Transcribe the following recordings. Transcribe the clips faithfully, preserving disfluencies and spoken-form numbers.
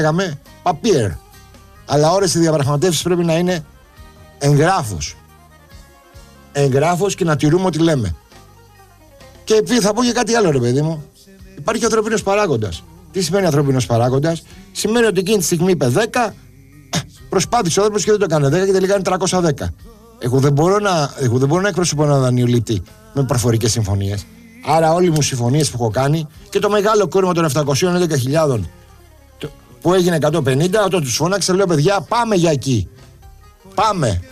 λέγαμε παπίερ. Αλλά ώρες οι διαπραγματεύσεις πρέπει να είναι εγγράφος. Εγγράφος και να τηρούμε ό,τι λέμε. Και θα πω και κάτι άλλο, ρε παιδί μου. Υπάρχει ανθρωπίνος παράγοντας. Τι σημαίνει ανθρωπίνος παράγοντας? Σημαίνει ότι εκείνη τη στιγμή είπε δέκα, προσπάθησε ο άνθρωπος και δεν το έκανε δέκα και τελικά είναι τριακόσια δέκα. Εγώ δεν μπορώ να, εγώ δεν μπορώ να εκπροσωπώ έναν δανειολήπτη με προφορικές συμφωνίες. Άρα, όλοι μου συμφωνίες που έχω κάνει και το μεγάλο κούρεμα των επτακόσιες έντεκα χιλιάδες που έγινε εκατόν πενήντα, όταν τους φώναξε, λέω παιδιά, πάμε για εκεί. Πάμε.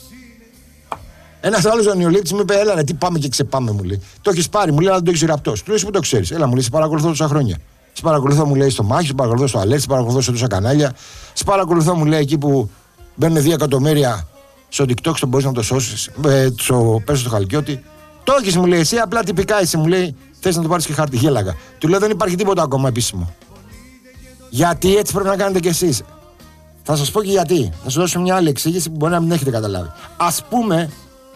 Ένας άλλος δανειολήπτης μου είπε, έλα, τι πάμε και ξεπάμε, μου λέει. Το έχεις πάρει, μου λέει, αλλά δεν το έχεις γραπτός. Του λέω, που το ξέρεις? Έλα, μου λέει, σε παρακολουθώ τόσα χρόνια. Σε παρακολουθώ, μου λέει, στο Μάχη, σε παρακολουθώ στο Αλέρ, σε παρακολουθώ σε τόσα κανάλια. Σε παρακολουθώ, μου λέει, εκεί που μπαίνουν δύο εκατομμύρια στο TikTok, στον μπορείς να το σώσεις. Ε, στο πέσω στο Χαλκιώτη. Το έχεις, μου λέει, εσύ απλά τυπικά είσαι, μου λέει, θες να το πάρεις και χάρτη. Γέλαγα. Του λέω, δεν υπάρχει τίποτα ακόμα επίσημο. Γιατί έτσι πρέπει να κάνετε κι εσείς. Θα σας πω και γιατί. Θα σου δώσω μια άλλη εξήγηση που μπορεί να μην έχετε καταλάβει. Ας πούμε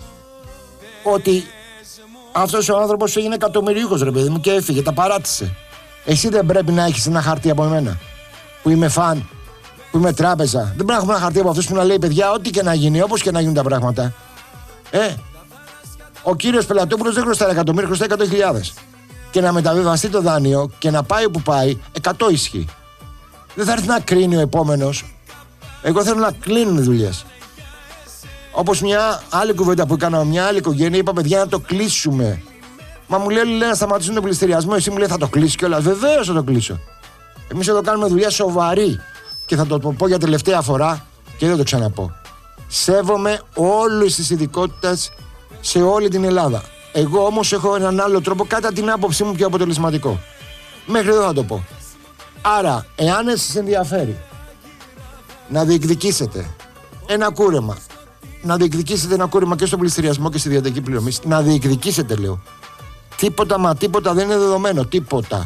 ότι αυτός ο άνθρωπος έγινε εκατομμυριούχος, ρε παιδί μου, και έφυγε, τα παράτησε. Εσύ δεν πρέπει να έχεις ένα χαρτί από εμένα που είμαι φαν, που είμαι τράπεζα? Δεν πρέπει να έχουμε ένα χαρτί από αυτούς που να λέει, παιδιά, ό,τι και να γίνει, όπως και να γίνουν τα πράγματα. Ε, ο κύριος Πελατόπουλος δεν χρωστάει εκατομμύρια, χρωστάει εκατό χιλιάδες. Και να μεταβιβαστεί το δάνειο και να πάει όπου πάει, εκατό ισχύει. Δεν θα έρθει να κρίνει ο επόμενος. Εγώ θέλω να κλείνουν δουλειές. Όπως μια άλλη κουβέντα που έκανα με μια άλλη οικογένεια, είπα, παιδιά, να το κλείσουμε. Μα μου λέει, λέει να σταματήσουν τον πληστηριασμό. Εσύ μου λέει, θα το κλείσει κιόλας? Βεβαίως θα το κλείσω. Εμείς εδώ κάνουμε δουλειά σοβαρή. Και θα το πω για τελευταία φορά και δεν το ξαναπώ. Σέβομαι όλες τις ειδικότητες σε όλη την Ελλάδα. Εγώ όμως έχω έναν άλλο τρόπο, κατά την άποψή μου, πιο αποτελεσματικό. Μέχρι εδώ θα το πω. Άρα, εάν εσείς ενδιαφέρει να διεκδικήσετε ένα κούρεμα, να διεκδικήσετε ένα κούρεμα και στον πληστηριασμό και στη διατική πληρωμή, να διεκδικήσετε, λέω. Τίποτα μα τίποτα δεν είναι δεδομένο. Τίποτα.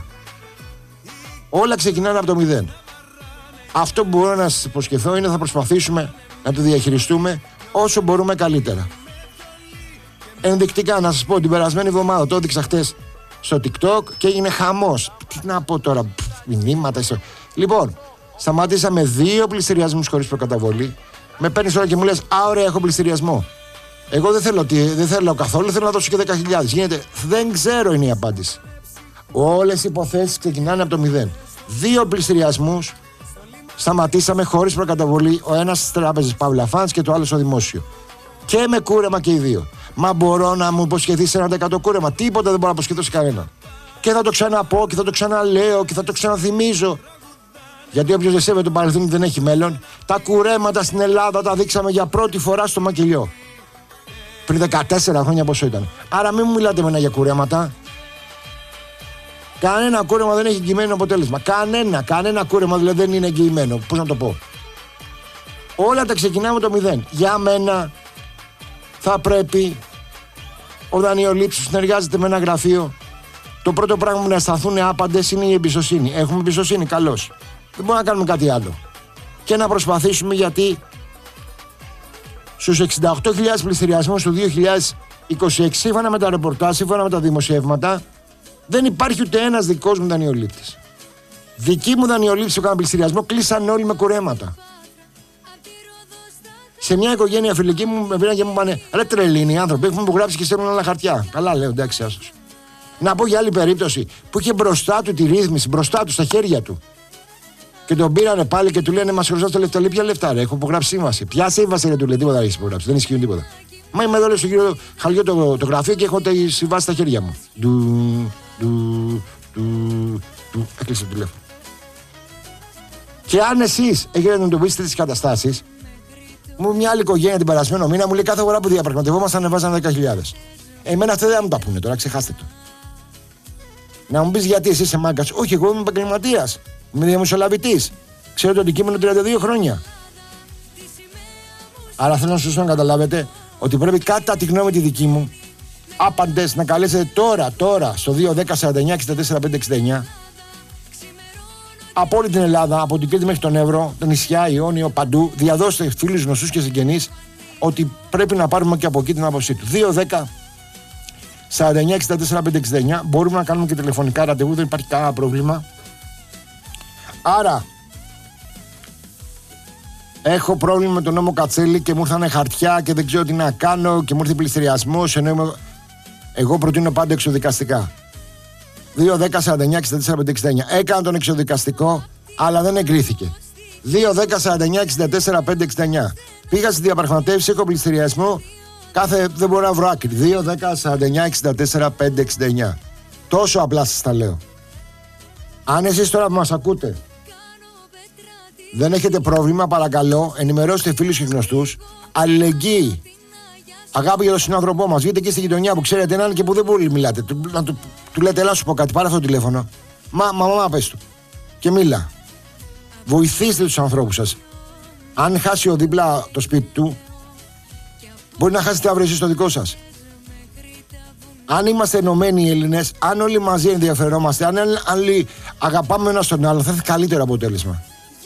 Όλα ξεκινάνε από το μηδέν. Αυτό που μπορώ να σας υποσχεθώ είναι θα προσπαθήσουμε να το διαχειριστούμε όσο μπορούμε καλύτερα. Ενδεικτικά να σας πω, την περασμένη εβδομάδα το έδειξα χτες στο TikTok και έγινε χαμός. Τι να πω τώρα, μηνύματα. Λοιπόν, σταματήσαμε δύο πληστηριασμούς χωρίς προκαταβολή. Με παίρνεις τώρα και μου λες, α, ωραία, έχω πληστηριασμό. Εγώ δεν θέλω, δεν θέλω καθόλου, θέλω να δώσω και δέκα χιλιάδες. Γίνεται, δεν ξέρω, είναι η απάντηση. Όλες οι υποθέσεις ξεκινάνε από το μηδέν. Δύο πληστηριασμούς σταματήσαμε χωρίς προκαταβολή. Ο ένας στις τράπεζες Παύλα Φανς και το άλλο στο δημόσιο. Και με κούρεμα και οι δύο. Μα μπορώ να μου υποσχεθείς ένα τοις εκατό κούρεμα? Τίποτα δεν μπορώ να υποσχεθώ σε κανέναν. Και θα το ξαναπώ και θα το ξαναλέω και θα το ξαναθυμίζω. Γιατί όποιος δεν σέβεται το παρελθόν δεν έχει μέλλον. Τα κουρέματα στην Ελλάδα τα δείξαμε για πρώτη φορά στο Μακελιό. Πριν δεκατέσσερα χρόνια πόσο ήταν. Άρα μην μου μιλάτε εμένα για κουρέματα. Κανένα κούρεμα δεν έχει εγγυημένο αποτέλεσμα. Κανένα, κανένα κούρεμα δηλαδή δεν είναι εγγυημένο. Πώς να το πω. Όλα τα ξεκινάμε το μηδέν. Για μένα θα πρέπει ο δανειολήπτης που συνεργάζεται με ένα γραφείο, το πρώτο πράγμα που να αισθανθούν άπαντες είναι η εμπιστοσύνη. Έχουμε εμπιστοσύνη, καλώς. Δεν μπορούμε να κάνουμε κάτι άλλο. Και να προσπαθήσουμε, γιατί στους εξήντα οκτώ χιλιάδες πληστηριασμούς του δύο χιλιάδες είκοσι έξι, σύμφωνα με τα ρεπορτάζ, σύμφωνα με τα δημοσιεύματα, δεν υπάρχει ούτε ένας δικός μου δανειολήπτης. Δικοί μου δανειολήπτες που έκαναν πληστηριασμό κλείσαν όλοι με κουρέματα. Σε μια οικογένεια φιλική μου με πήραν και μου είπαν, ρε τρελίνοι οι άνθρωποι, έχουμε υπογράψει και στέλνουν άλλα χαρτιά. Καλά, λέω, εντάξει, άσως. Να πω για άλλη περίπτωση που είχε μπροστά του τη ρύθμιση, μπροστά του, στα χέρια του. Και τον πήρανε πάλι και του λένε, μας χρωστάτε λεφτά. Λέει, ποια λεφτά, ρε, έχω υπογράψει σύμβαση. Ποια σύμβαση, ρε, του λέει, τίποτα δεν έχει υπογράψει, δεν ισχύουν τίποτα. Μα είμαι εδώ, λέει, στον κύριο Χαλιό το, το γραφείο και έχω τη συμβάση στα χέρια μου. Ντου, ντου, ντου, ντου. Έκλεισε το τηλέφωνο. Και αν εσείς έχετε να αντιμετωπίσετε τις καταστάσεις, μου μια άλλη οικογένεια την περασμένο μήνα μου λέει κάθε φορά που διαπραγματευόμασταν ανεβάζανε δέκα χιλιάδες. Εμένα αυτό δεν θα μου τα πούνε τώρα, ξεχάστε το. Να μου πεις γιατί εσύ είσαι μάγκας. Όχι, εγώ είμαι επαγγελματίας. Είμαι διαμεσολαβητής. Ξέρω το αντικείμενο τριάντα δύο χρόνια. Άρα θέλω να σας να καταλάβετε ότι πρέπει κατά τη γνώμη τη δική μου άπαντες να καλέσετε τώρα, τώρα στο δύο δέκα σαράντα εννιά εξήντα τέσσερα πεντακόσια εξήντα εννιά από όλη την Ελλάδα, από την Κρήτη μέχρι τον Εύρο, τα νησιά, Ιόνιο, παντού, διαδώστε φίλους, γνωστούς και συγγενείς ότι πρέπει να πάρουμε και από εκεί την άποψή του. δύο δέκα σαράντα εννιά εξήντα τέσσερα πεντακόσια εξήντα εννιά, μπορούμε να κάνουμε και τηλεφωνικά ραντεβού, δεν υπάρχει κανένα πρόβλημα. Άρα, Έχω πρόβλημα με τον νόμο Κατσέλη και μου ήρθανε χαρτιά και δεν ξέρω τι να κάνω και μου ήρθε πληστηριασμός. Ενώ είμαι... Εγώ προτείνω πάντα εξοδικαστικά. δύο δέκα σαράντα εννιά εξήντα τέσσερα πεντακόσια εξήντα εννιά. Έκανα τον εξοδικαστικό, αλλά δεν εγκρίθηκε. δύο δέκα σαράντα εννιά εξήντα τέσσερα πεντακόσια εξήντα εννιά. Πήγα στη διαπραγματεύση, έχω πληστηριασμό. Κάθε δεν μπορώ να βρω άκρη. δύο δέκα σαράντα εννιά εξήντα τέσσερα πεντακόσια εξήντα εννιά. Τόσο απλά σας τα λέω. Αν εσείς τώρα που μας ακούτε δεν έχετε πρόβλημα, παρακαλώ, ενημερώστε φίλους και γνωστούς. Αλληλεγγύη. Αγάπη για τον συνάνθρωπό μας. Βγείτε εκεί στη γειτονιά που ξέρετε έναν και που δεν πολύ μιλάτε. Του, να του, του λέτε, έλα σου πω κάτι, πάρε αυτό το τηλέφωνο. Μα, μα, μα, πες του. Και μίλα. Βοηθήστε τους ανθρώπους σας. Αν χάσει ο δίπλα το σπίτι του, μπορεί να χάσετε αύριο εσείς το δικό σας. Αν είμαστε ενωμένοι οι Έλληνες, αν όλοι μαζί ενδιαφερόμαστε, αν όλοι αγαπάμε ένα τον άλλο, θα έχει καλύτερο αποτέλεσμα.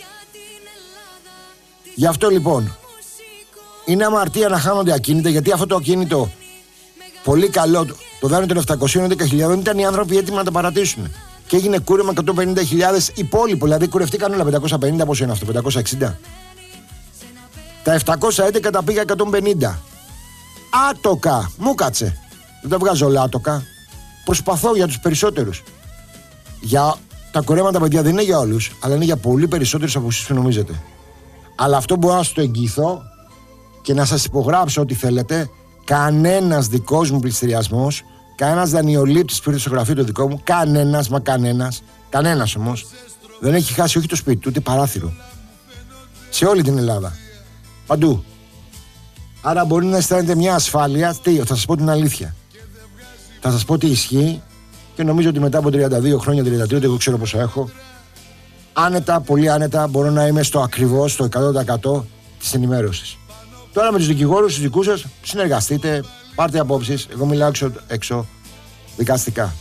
Γι' αυτό λοιπόν είναι αμαρτία να χάνονται ακίνητα, γιατί αυτό το ακίνητο πολύ καλό, το δάνειο των επτακόσιων έντεκα χιλιάδων, ήταν οι άνθρωποι έτοιμοι να τα παρατήσουν. Και έγινε κούρεμα εκατόν πενήντα χιλιάδες υπόλοιπο, δηλαδή κουρευτήκαν όλα. Πεντακόσια πενήντα, πόσο είναι αυτό, πεντακόσια εξήντα. Τα επτακόσια έντεκα τα πήγα εκατόν πενήντα. Άτοκα, μου κάτσε. Δεν τα βγάζω όλα άτοκα. Προσπαθώ για τους περισσότερους. Για τα κουρέματα, παιδιά, δεν είναι για όλους, αλλά είναι για πολύ περισσότερους από εσείς που νομίζετε. Αλλά αυτό μπορώ να σας το εγγυηθώ και να σας υπογράψω ό,τι θέλετε. Κανένας δικός μου πληστηριασμός, κανένας δανειολήπτης που ήρθε στο γραφείο το δικό μου, κανένας, μα κανένας, κανένας όμως, δεν έχει χάσει όχι το σπίτι του, ούτε παράθυρο. Σε όλη την Ελλάδα. Παντού. Άρα μπορεί να αισθάνετε μια ασφάλεια. Τι, θα σας πω την αλήθεια. Θα σας πω τι ισχύει και νομίζω ότι μετά από τριάντα δύο χρόνια, τριάντα τρία, εγώ ξέρω πόσο έχω. Άνετα, πολύ άνετα, μπορώ να είμαι στο ακριβώς, στο εκατό τοις εκατό της ενημέρωσης. Τώρα με τους δικηγόρους, τους δικούς σας, συνεργαστείτε, πάρτε απόψεις. Εγώ μιλάω έξω, έξω δικαστικά.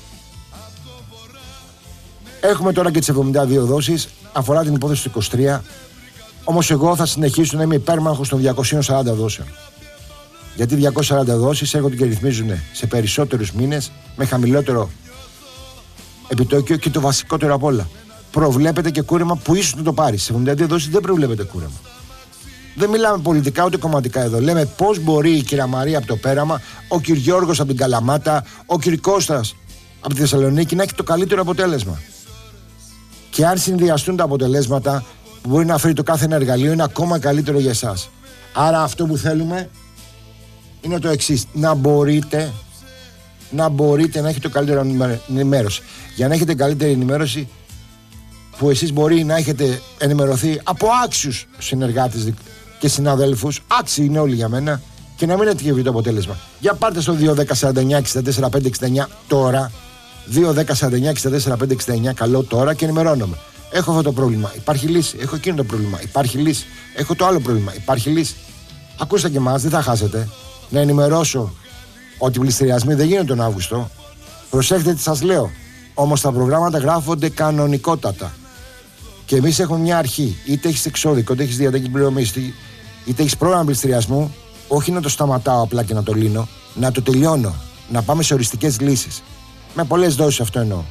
Έχουμε τώρα και τις εβδομήντα δύο δόσεις, αφορά την υπόθεση του είκοσι τρία. Όμως εγώ θα συνεχίσω να είμαι υπέρμαχος των διακοσίων σαράντα δόσεων. Γιατί διακόσιες σαράντα δόσεις έρχονται και ρυθμίζουν σε περισσότερους μήνες, με χαμηλότερο επιτόκιο και το βασικότερο απ' όλα. Προβλέπεται και κούρεμα που ίσως να το πάρει. Σε εβδομήντα δύο δόσεις δεν προβλέπεται κούρεμα. Δεν μιλάμε πολιτικά ούτε κομματικά εδώ. Λέμε πώς μπορεί η κυρία Μαρία από το Πέραμα, ο κ. Γιώργος από την Καλαμάτα, ο κ. Κώστας από τη Θεσσαλονίκη να έχει το καλύτερο αποτέλεσμα. Και αν συνδυαστούν τα αποτελέσματα που μπορεί να φέρει το κάθε ένα εργαλείο, είναι ακόμα καλύτερο για εσάς. Άρα αυτό που θέλουμε είναι το εξής. Να μπορείτε, να μπορείτε να έχετε το καλύτερο ενημέρωση. Για να έχετε καλύτερη ενημέρωση, που εσείς μπορεί να έχετε ενημερωθεί από άξιους συνεργάτες και συναδέλφους, άξιοι είναι όλοι για μένα, και να μην έτυχε το αποτέλεσμα. Για πάρτε στο δύο δέκα σαράντα εννιά εξήντα τέσσερα πεντακόσια εξήντα εννιά τώρα, δύο δέκα σαράντα εννιά εξήντα τέσσερα πεντακόσια εξήντα εννιά, καλό τώρα, και ενημερώνομαι. Έχω αυτό το πρόβλημα, υπάρχει λύση. Έχω εκείνο το πρόβλημα, υπάρχει λύση. Έχω το άλλο πρόβλημα, υπάρχει λύση. Ακούστε και εμάς, δεν θα χάσετε. Να ενημερώσω ότι οι πληστηριασμοί δεν γίνονται τον Αύγουστο. Προσέχετε τι σας λέω. Όμως τα προγράμματα γράφονται κανονικότατα. Και εμείς έχουμε μια αρχή. Είτε έχεις εξώδικο, είτε έχεις διαταγή πληρωμής, είτε έχεις πρόγραμμα πληστηριασμού, όχι να το σταματάω απλά και να το λύνω, να το τελειώνω. Να πάμε σε οριστικές λύσεις. Με πολλές δόσεις αυτό εννοώ.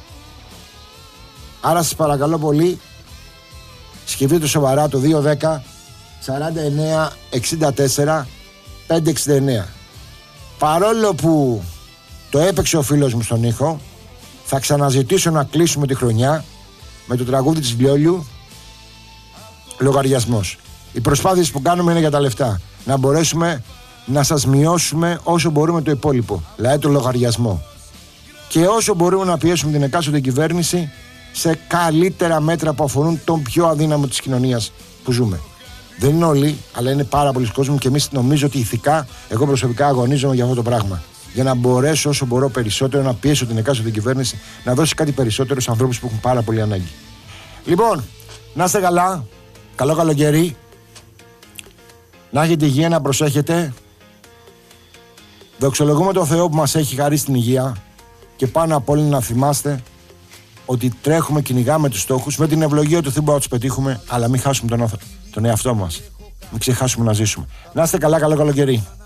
Άρα σας παρακαλώ πολύ, σκεφτείτε σοβαρά το δύο δέκα σαράντα εννιά εξήντα τέσσερα πεντακόσια εξήντα εννιά. Παρόλο που το έπαιξε ο φίλος μου στον ήχο, θα ξαναζητήσω να κλείσουμε τη χρονιά με το τραγούδι της Λιόλιου, λογαριασμός. Οι προσπάθειες που κάνουμε είναι για τα λεφτά. Να μπορέσουμε να σας μειώσουμε όσο μπορούμε το υπόλοιπο, δηλαδή το λογαριασμό. Και όσο μπορούμε να πιέσουμε την εκάστοτε κυβέρνηση σε καλύτερα μέτρα που αφορούν τον πιο αδύναμο της κοινωνίας που ζούμε. Δεν είναι όλοι, αλλά είναι πάρα πολλοί κόσμοι και εμείς νομίζω ότι ηθικά, εγώ προσωπικά αγωνίζομαι για αυτό το πράγμα. Για να μπορέσω όσο μπορώ περισσότερο να πιέσω την εκάστοτε κυβέρνηση να δώσει κάτι περισσότερο στους ανθρώπους που έχουν πάρα πολύ ανάγκη. Λοιπόν, να είστε καλά, καλό καλοκαίρι, να έχετε υγεία, να προσέχετε. Δοξολογούμε τον Θεό που μας έχει χαρίσει την υγεία και πάνω απ' όλα να θυμάστε ότι τρέχουμε, κυνηγάμε τους στόχους με την ευλογία του Θεού να τους πετύχουμε, αλλά μην χάσουμε τον, τον εαυτό μας. Μην ξεχάσουμε να ζήσουμε. Να είστε καλά, καλό καλοκαίρι.